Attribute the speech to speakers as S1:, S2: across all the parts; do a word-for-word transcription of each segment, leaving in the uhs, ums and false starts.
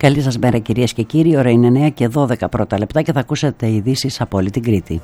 S1: Καλή σας μέρα κυρίες και κύριοι, η ώρα είναι εννιά και δώδεκα πρώτα λεπτά και θα ακούσετε ειδήσεις από όλη την Κρήτη.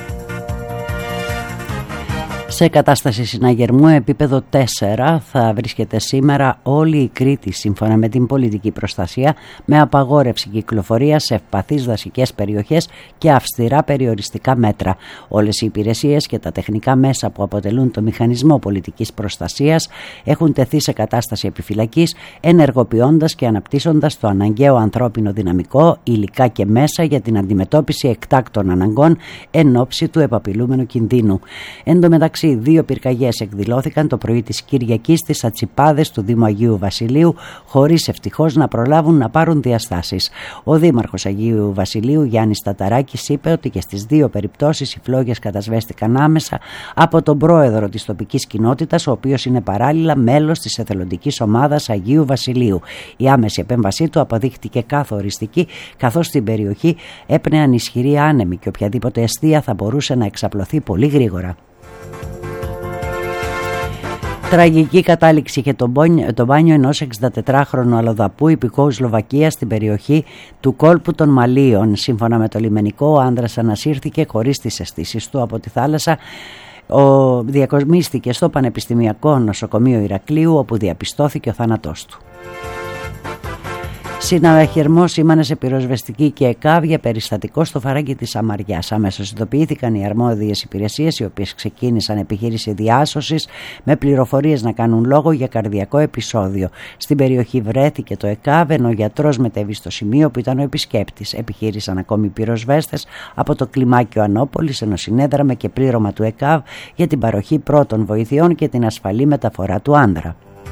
S1: Σε κατάσταση συναγερμού επίπεδο τέσσερα θα βρίσκεται σήμερα όλη η Κρήτη σύμφωνα με την πολιτική προστασία, με απαγόρευση κυκλοφορίας σε ευπαθείς δασικές περιοχές και αυστηρά περιοριστικά μέτρα. Όλες οι υπηρεσίες και τα τεχνικά μέσα που αποτελούν το μηχανισμό πολιτικής προστασίας έχουν τεθεί σε κατάσταση επιφυλακής, ενεργοποιώντας και αναπτύσσοντας το αναγκαίο ανθρώπινο δυναμικό, υλικά και μέσα για την αντιμετώπιση εκτάκτων αναγκών εν ώψη του επαπειλούμενου κινδύνου. Εν τω μεταξύ, δύο πυρκαγιές εκδηλώθηκαν το πρωί της Κυριακής στις Ατσιπάδες του Δήμου Αγίου Βασιλείου, χωρίς ευτυχώς να προλάβουν να πάρουν διαστάσεις. Ο Δήμαρχος Αγίου Βασιλείου, Γιάννης Ταταράκης, είπε ότι και στις δύο περιπτώσεις οι φλόγες κατασβέστηκαν άμεσα από τον πρόεδρο της τοπικής κοινότητας, ο οποίος είναι παράλληλα μέλος της εθελοντικής ομάδας Αγίου Βασιλείου. Η άμεση επέμβασή του αποδείχτηκε καθοριστική, καθώς στην περιοχή έπνεαν ισχυροί άνεμοι και οποιαδήποτε εστία θα μπορούσε να εξαπλωθεί πολύ γρήγορα. Τραγική κατάληξη είχε το, μπόνιο, το μπάνιο ενός εξηντατετράχρονου αλλοδαπού υπηκόου Σλοβακίας στην περιοχή του κόλπου των Μαλίων. Σύμφωνα με το λιμενικό, ο άντρας ανασύρθηκε χωρίς τις αισθήσεις του από τη θάλασσα. Ο διακομίστηκε στο Πανεπιστημιακό Νοσοκομείο Ηρακλείου, όπου διαπιστώθηκε ο θάνατός του. Συναγερμό σήμανε σε πυροσβεστική και ΕΚΑΒ για περιστατικό στο φαράγγι της Σαμαριάς. Αμέσως ειδοποιήθηκαν οι αρμόδιες υπηρεσίες, οι οποίες ξεκίνησαν επιχείρηση διάσωσης με πληροφορίες να κάνουν λόγο για καρδιακό επεισόδιο. Στην περιοχή βρέθηκε το ΕΚΑΒ, ενώ ο γιατρός μετέβη στο σημείο που ήταν ο επισκέπτης. Επιχείρησαν ακόμη πυροσβέστες από το κλιμάκιο Ανόπολης, ενώ συνέδραμε και πλήρωμα του ΕΚΑΒ για την παροχή πρώτων βοηθειών και την ασφαλή μεταφορά του άνδρα.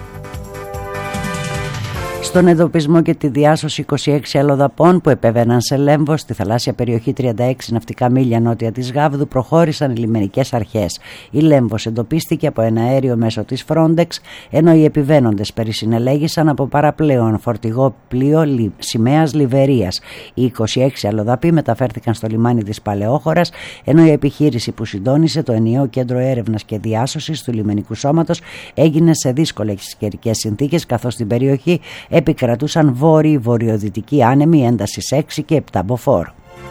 S1: Στον εντοπισμό και τη διάσωση είκοσι έξι αλλοδαπών που επέβαιναν σε Λέμβο στη θαλάσσια περιοχή τριάντα έξι ναυτικά μίλια νότια της Γάβδου προχώρησαν οι λιμενικές αρχές. Η Λέμβος εντοπίστηκε από ένα αέριο μέσω της Frontex, ενώ οι επιβαίνοντες περισυνελέγησαν από παραπλέον φορτηγό πλοίο σημαίας Λιβερίας. Οι είκοσι έξι αλλοδαποί μεταφέρθηκαν στο λιμάνι της Παλαιόχωρας, ενώ η επιχείρηση που συντόνισε το ενιαίο κέντρο έρευνας και διάσωσης του λιμενικού σώματος έγινε σε δύσκολες καιρικές συνθήκες, καθώς στην περιοχή επικρατούσαν βόρειοι βορειοδυτικοί άνεμοι έντασης έξι και επτά μποφόρ.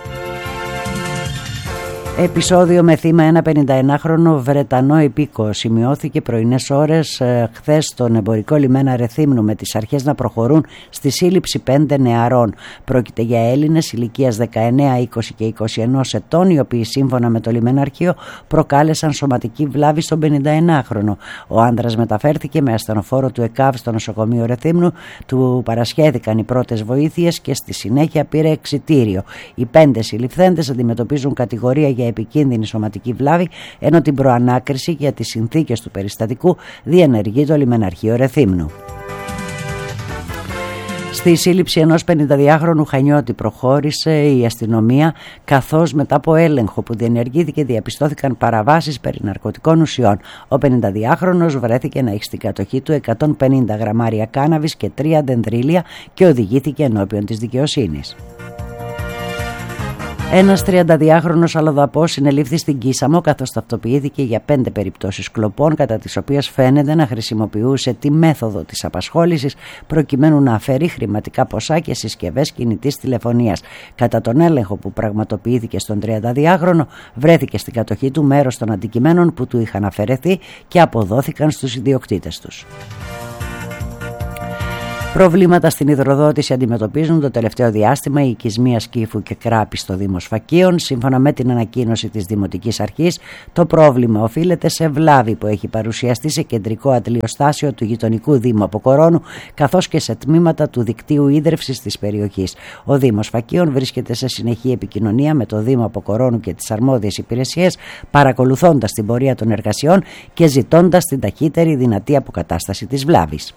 S1: Επεισόδιο με θύμα ένα πενηνταενάχρονο Βρετανό υπήκοο σημειώθηκε πρωινές ώρες ε, χθες στον εμπορικό λιμένα Ρεθύμνου, με τις αρχές να προχωρούν στη σύλληψη πέντε νεαρών. Πρόκειται για Έλληνες ηλικίας δεκαεννέα, είκοσι και είκοσι ένα ετών, οι οποίοι σύμφωνα με το λιμεναρχείο προκάλεσαν σωματική βλάβη στον πενηνταενάχρονο. Ο άνδρας μεταφέρθηκε με ασθενοφόρο του ΕΚΑΒ στο νοσοκομείο Ρεθύμνου, του παρασχέθηκαν οι πρώτες βοήθειες και στη συνέχεια πήρε εξιτήριο. Οι πέντε συλληφθέντες αντιμετωπίζουν κατηγορία για επικίνδυνη σωματική βλάβη, ενώ την προανάκριση για τις συνθήκες του περιστατικού διενεργεί το λιμεναρχείο Ρεθύμνου. Στη σύλληψη ενός πενηνταδυάχρονου Χανιώτη προχώρησε η αστυνομία, καθώς μετά από έλεγχο που διενεργήθηκε διαπιστώθηκαν παραβάσεις περί ναρκωτικών ουσιών. Ο πενηνταδυάχρονος βρέθηκε να έχει στην κατοχή του εκατόν πενήντα γραμμάρια κάναβης και τρία δενδρίλια και οδηγήθηκε ενώπιον της δικαιοσύνης. Ένας τριανταδυάχρονος αλλοδαπός συνελήφθη στην Κίσαμο, καθώς ταυτοποιήθηκε για πέντε περιπτώσεις κλοπών, κατά τις οποίες φαίνεται να χρησιμοποιούσε τη μέθοδο της απασχόλησης προκειμένου να αφαιρεί χρηματικά ποσά και συσκευές κινητής τηλεφωνίας. Κατά τον έλεγχο που πραγματοποιήθηκε στον τριανταδυάχρονο, βρέθηκε στην κατοχή του μέρος των αντικειμένων που του είχαν αφαιρεθεί και αποδόθηκαν στους ιδιοκτήτες τους. Προβλήματα στην υδροδότηση αντιμετωπίζουν το τελευταίο διάστημα οι οικισμοί Ασκήφου και Κράπη στο Δήμο Σφακίων. Σύμφωνα με την ανακοίνωση της Δημοτικής Αρχής, το πρόβλημα οφείλεται σε βλάβη που έχει παρουσιαστεί σε κεντρικό αντλιοστάσιο του γειτονικού Δήμου Αποκορώνου, καθώς και σε τμήματα του δικτύου ίδρευσης της περιοχής. Ο Δήμος Σφακίων βρίσκεται σε συνεχή επικοινωνία με το Δήμο Αποκορώνου και τις αρμόδιες υπηρεσίες, παρακολουθώντας την πορεία των εργασιών και ζητώντας την ταχύτερη δυνατή αποκατάσταση της βλάβης.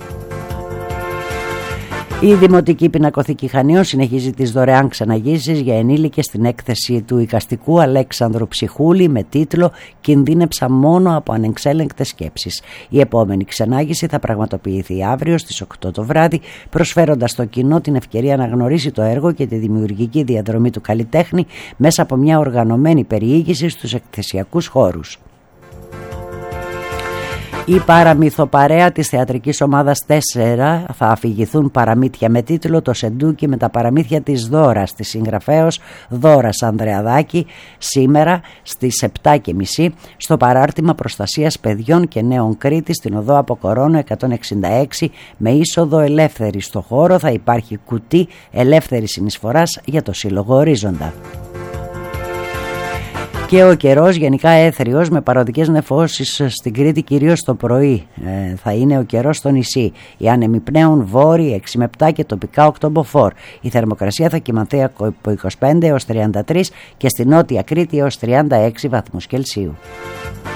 S1: Η Δημοτική Πινακοθήκη Χανίων συνεχίζει τις δωρεάν ξεναγήσεις για ενήλικες στην έκθεση του εικαστικού Αλέξανδρου Ψυχούλη με τίτλο «Κινδύνεψα μόνο από ανεξέλεγκτες σκέψεις». Η επόμενη ξενάγηση θα πραγματοποιηθεί αύριο στις οκτώ το βράδυ, προσφέροντας στο κοινό την ευκαιρία να γνωρίσει το έργο και τη δημιουργική διαδρομή του καλλιτέχνη μέσα από μια οργανωμένη περιήγηση στους εκθεσιακούς χώρους. Η παραμυθοπαρέα της θεατρικής ομάδας τέσσερα θα αφηγηθούν παραμύθια με τίτλο «Το Σεντούκι με τα παραμύθια της Δώρας» της συγγραφέως Δώρας Ανδρεαδάκη, σήμερα στις επτά και μισή στο παράρτημα προστασίας παιδιών και νέων Κρήτης στην οδό Αποκορώνου εκατόν εξήντα έξι με είσοδο ελεύθερη. Στο χώρο θα υπάρχει κουτί ελεύθερης συνεισφοράς για το Σύλλογο Ορίζοντα. Και ο καιρός γενικά έθριος με παροδικές νεφώσεις στην Κρήτη, κυρίως το πρωί ε, θα είναι ο καιρός στο νησί. Οι άνεμοι πνέουν βόρειοι έξι με επτά και τοπικά οκτώ μποφόρ. Η θερμοκρασία θα κυμανθεί από είκοσι πέντε έως τριάντα τρία και στη Νότια Κρήτη έως τριάντα έξι βαθμούς Κελσίου.